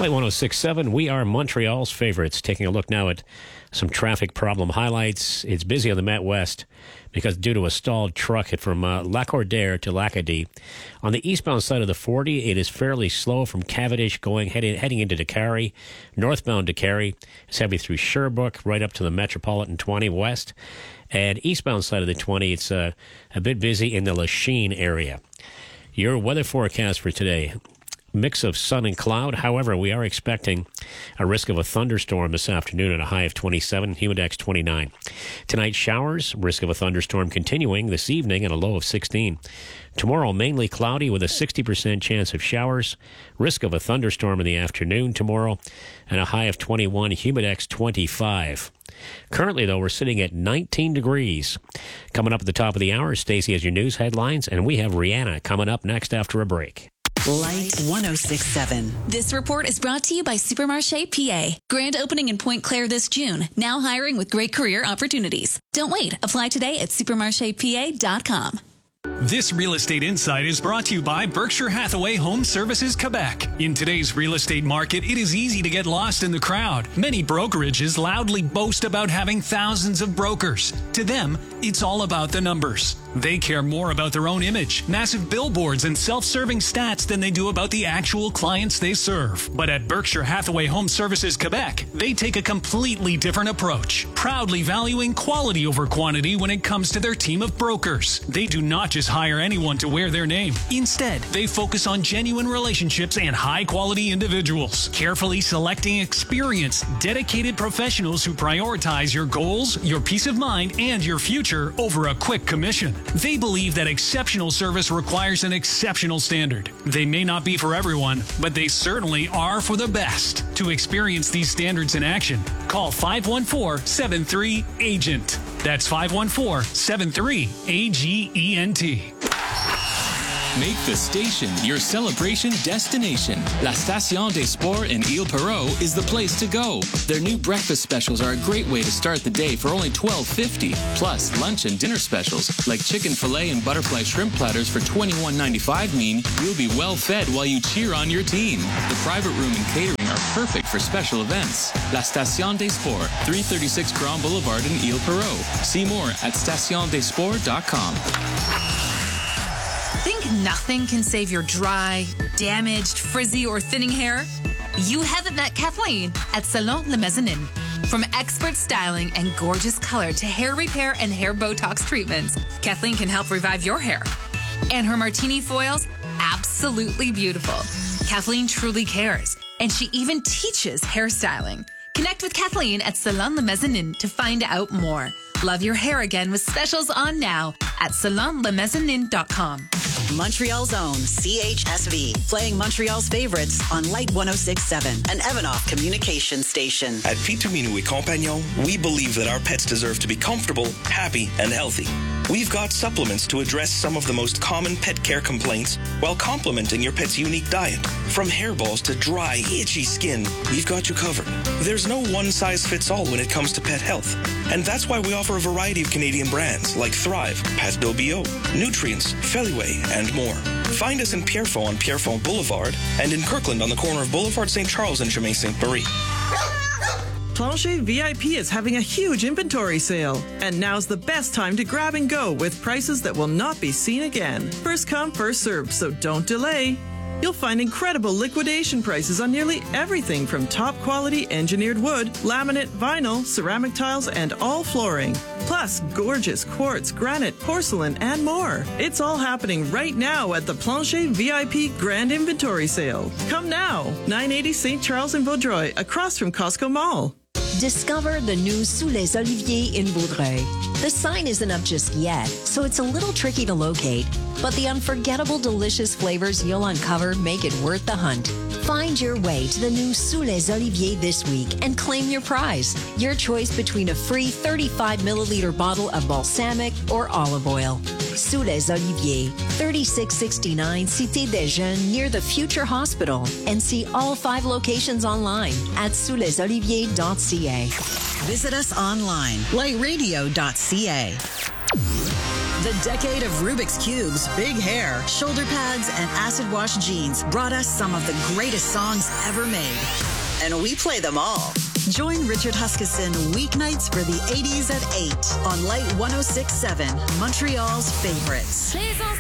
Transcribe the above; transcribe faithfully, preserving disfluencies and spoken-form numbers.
Light one oh six point seven, we are Montreal's favorites. Taking a look now at some traffic problem highlights. It's busy on the Met West because due to a stalled truck hit from uh, Lacordaire to Lacadie. On the eastbound side of the forty, it is fairly slow from Cavendish going heading, heading into Décarie. Northbound Décarie is heavy through Sherbrooke, right up to the Metropolitan twenty West. And eastbound side of the twenty, it's uh, a bit busy in the Lachine area. Your weather forecast for today. Mix of sun and cloud. However, we are expecting a risk of a thunderstorm this afternoon at a high of twenty-seven, humidex twenty-nine. Tonight, showers, risk of a thunderstorm continuing this evening at a low of sixteen. Tomorrow, mainly cloudy with a sixty percent chance of showers, risk of a thunderstorm in the afternoon tomorrow, and a high of twenty-one, humidex twenty-five. Currently, though, we're sitting at nineteen degrees. Coming up at the top of the hour, Stacey has your news headlines, and we have Rihanna coming up next after a break. Light one oh six point seven. This report is brought to you by Supermarché P A. Grand opening in Pointe Claire this June. Now hiring with great career opportunities. Don't wait. Apply today at supermarché p a dot com. This Real Estate Insight is brought to you by Berkshire Hathaway Home Services Quebec. In today's real estate market, it is easy to get lost in the crowd. Many brokerages loudly boast about having thousands of brokers. To them, it's all about the numbers. They care more about their own image, massive billboards, and self-serving stats than they do about the actual clients they serve. But at Berkshire Hathaway Home Services Quebec, they take a completely different approach, proudly valuing quality over quantity when it comes to their team of brokers. They do not just hire anyone to wear their name. Instead, they focus on genuine relationships and high-quality individuals, carefully selecting experienced, dedicated professionals who prioritize your goals, your peace of mind, and your future over a quick commission. They believe that exceptional service requires an exceptional standard. They may not be for everyone, but they certainly are for the best. To experience these standards in action, call five one four, seven three, A G E N T. That's five one four, seven three, A G E N T. Make the station your celebration destination. La Station des Sports in Ile Perrot is the place to go. Their new breakfast specials are a great way to start the day for only twelve fifty. Plus, lunch and dinner specials like chicken fillet and butterfly shrimp platters for twenty-one ninety-five mean you'll be well fed while you cheer on your team. The private room and catering are perfect for special events. La Station des Sports, three thirty-six Grand Boulevard in Ile Perrot. See more at station des sports dot com. Think nothing can save your dry, damaged, frizzy, or thinning hair? You haven't met Kathleen at Salon Le Mezzanine. From expert styling and gorgeous color to hair repair and hair Botox treatments, Kathleen can help revive your hair. And her martini foils, absolutely beautiful. Kathleen truly cares, and she even teaches hairstyling. Connect with Kathleen at Salon Le Mezzanine to find out more. Love your hair again with specials on now at salon le mezzanine dot com. Montreal's own C H S V, playing Montreal's favorites on Light one oh six point seven, an Evanoff communication station. At Pituminu et Compagnon, we believe that our pets deserve to be comfortable, happy, and healthy. We've got supplements to address some of the most common pet care complaints while complementing your pet's unique diet. From hairballs to dry, itchy skin, we've got you covered. There's no one-size-fits-all when it comes to pet health. And that's why we offer a variety of Canadian brands like Thrive, Pet Bio, Nutrients, Feliway, and more. Find us in Pierrefonds on Pierrefonds Boulevard and in Kirkland on the corner of Boulevard Saint Charles and Chemin Saint-Marie. Plancher V I P is having a huge inventory sale, and now's the best time to grab and go with prices that will not be seen again. First come, first served, so don't delay. You'll find incredible liquidation prices on nearly everything from top quality engineered wood, laminate, vinyl, ceramic tiles, and all flooring. Plus, gorgeous quartz, granite, porcelain, and more. It's all happening right now at the Plancher V I P Grand Inventory Sale. Come now, nine eighty Saint Charles in Vaudreuil, across from Costco Mall. Discover the new Sous les Oliviers in Vaudreuil. The sign isn't up just yet, so it's a little tricky to locate, but the unforgettable delicious flavors you'll uncover make it worth the hunt. Find your way to the new Sous les Oliviers this week and claim your prize. Your choice between a free thirty-five milliliter bottle of balsamic or olive oil. Sous les Oliviers, thirty-six sixty-nine Cité des Jeunes near the Future Hospital, and see all five locations online at sous les oliviers dot c a. Visit us online, light radio dot c a. The decade of Rubik's Cubes, big hair, shoulder pads, and acid wash jeans brought us some of the greatest songs ever made. And we play them all. Join Richard Huskisson weeknights for the eighties at eight on Light one oh six point seven, Montreal's favorites.